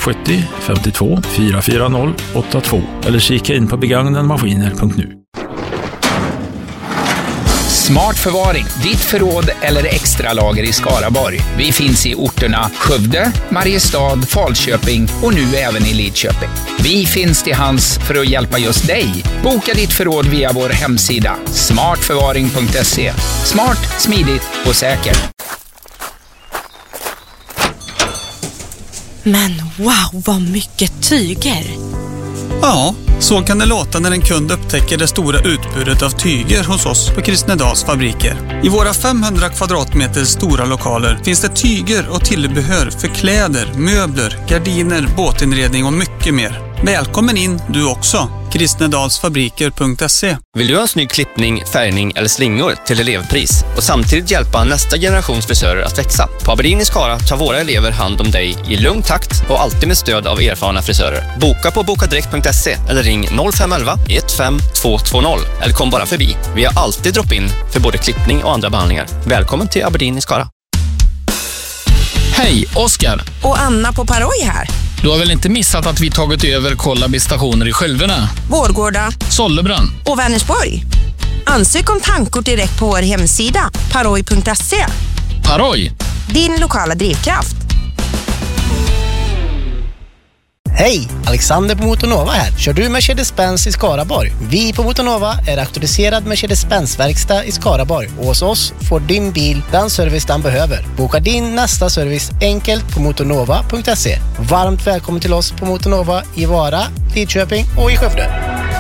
070 52 440 82 eller kika in på begagnademaskiner.nu. Smart förvaring, ditt förråd eller extra lager i Skaraborg. Vi finns i orterna Skövde, Mariestad, Falköping och nu även i Lidköping. Vi finns till hands för att hjälpa just dig. Boka ditt förråd via vår hemsida smartförvaring.se. Smart, smidigt och säkert. Men wow, vad mycket tyger! Ja, så kan det låta när en kund upptäcker det stora utbudet av tyger hos oss på Kristnedals fabriker. I våra 500 kvadratmeter stora lokaler finns det tyger och tillbehör för kläder, möbler, gardiner, båtinredning och mycket mer. Välkommen in du också. Kristnedalsfabriker.se. Vill du ha en snygg klippning, färgning eller slingor till elevpris och samtidigt hjälpa nästa generations frisörer att växa? På Aberdeen i Skara tar våra elever hand om dig i lugn takt och alltid med stöd av erfarna frisörer. Boka på bokadirekt.se eller ring 0511 15 220 eller kom bara förbi. Vi har alltid drop-in för både klippning och andra behandlingar. Välkommen till Aberdeen i Skara. Hej, Oskar. Och Anna på Paroj här. Du har väl inte missat att vi tagit över Kollabi-stationer i Skälverna, Vårgårda, Sollebrand och Vänersborg. Ansök om tankkort direkt på vår hemsida paroj.se. Paroj, din lokala drivkraft. Hej, Alexander på Motonova här. Kör du Mercedes-Benz i Skaraborg? Vi på Motonova är auktoriserad Mercedes-Benz-verkstad i Skaraborg. Och hos oss får din bil den service den behöver. Boka din nästa service enkelt på motonova.se. Varmt välkommen till oss på Motonova i Vara, Lidköping och i Skövde.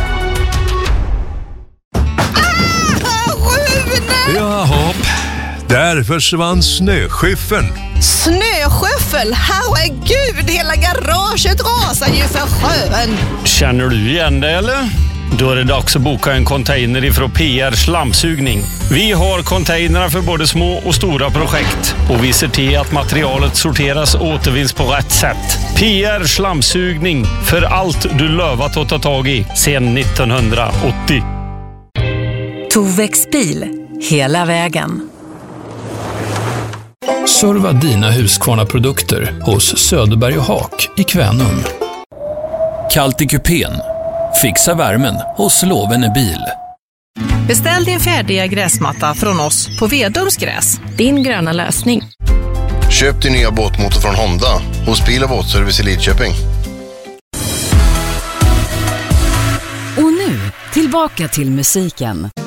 Jaha, där försvann snöskyffeln. Snöskyffel? Herregud, hela garaget rasar ju för sjön. Känner du igen det eller? Då är det dags att boka en container ifrån PR Slamsugning. Vi har containrar för både små och stora projekt och vi ser till att materialet sorteras och återvinns på rätt sätt. PR Slamsugning, för allt du lovat att ta tag i sedan 1980. Tovex bil, hela vägen. Serva dina Husqvarna-produkter hos Söderberg och Haak i Kvänum. Kallt i kupén. Fixa värmen hos Lovene bil. Beställ din färdiga gräsmatta från oss på Vedums gräs. Din gröna lösning. Köp din nya båtmotor från Honda hos Bil- och båtservice i Lidköping. Och nu, tillbaka till musiken.